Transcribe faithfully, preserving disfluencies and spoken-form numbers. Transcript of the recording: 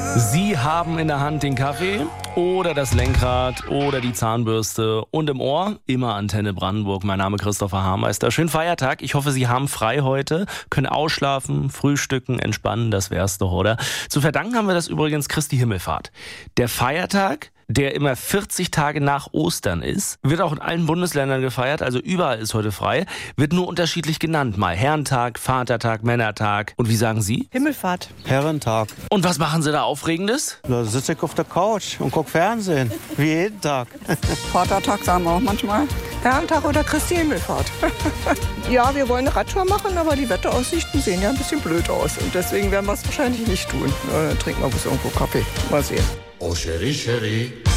Sie haben in der Hand den Kaffee oder das Lenkrad oder die Zahnbürste und im Ohr immer Antenne Brandenburg. Mein Name ist Christopher Hameister. Schönen Feiertag. Ich hoffe, Sie haben frei heute, können ausschlafen, frühstücken, entspannen. Das wär's doch, oder? Zu verdanken haben wir das übrigens Christi Himmelfahrt. Der Feiertag, der immer vierzig Tage nach Ostern ist, wird auch in allen Bundesländern gefeiert, also überall ist heute frei, wird nur unterschiedlich genannt. Mal Herrentag, Vatertag, Männertag. Und wie sagen Sie? Himmelfahrt. Herrentag. Und was machen Sie da Aufregendes? Da sitze ich auf der Couch und gucke Fernsehen, wie jeden Tag. Vatertag sagen wir auch manchmal. Herrentag oder Christi Himmelfahrt. Ja, wir wollen eine Radtour machen, aber die Wetteraussichten sehen ja ein bisschen blöd aus. Und deswegen werden wir es wahrscheinlich nicht tun. Dann trinken wir bis irgendwo Kaffee. Mal sehen. Oh, Chérie, Chérie.